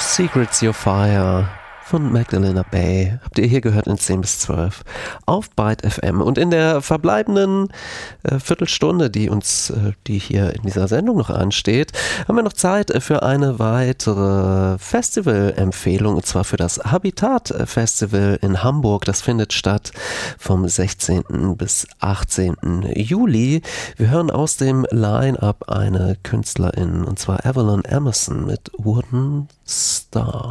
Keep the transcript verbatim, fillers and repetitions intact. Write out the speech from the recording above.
Secrets Your Fire von Magdalena Bay. Habt ihr hier gehört in zehn bis zwölf auf Byte F M. Und in der verbleibenden äh, Viertelstunde, die uns, äh, die hier in dieser Sendung noch ansteht, haben wir noch Zeit äh, für eine weitere Festival-Empfehlung, und zwar für das Habitat Festival in Hamburg. Das findet statt vom sechzehnten bis achtzehnten Juli. Wir hören aus dem Line-Up eine Künstlerin, und zwar Evelyn Emerson mit Wooden Star.